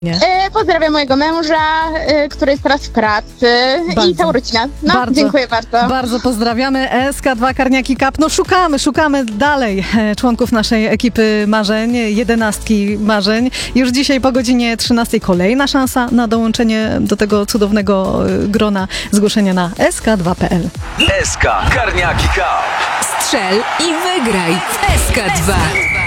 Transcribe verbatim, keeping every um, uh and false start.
Nie. E, pozdrawiam mojego męża, e, który jest teraz w pracy Bardzo. i całą rodzinę. No, Bardzo. dziękuję bardzo. Bardzo pozdrawiamy. S K dwa Karniaki Cup. No szukamy, szukamy dalej e, członków naszej ekipy marzeń, jedenastki marzeń. Już dzisiaj po godzinie trzynastej kolejna szansa na dołączenie do tego cudownego e, grona. Zgłoszenia na S K dwa kropka P L. S K Karniaki Cup. Strzel i wygraj w S K dwa.